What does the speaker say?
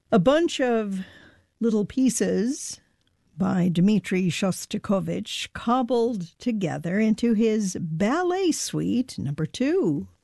A bunch of little pieces by Dmitri Shostakovich cobbled together into his Ballet Suite No. 2.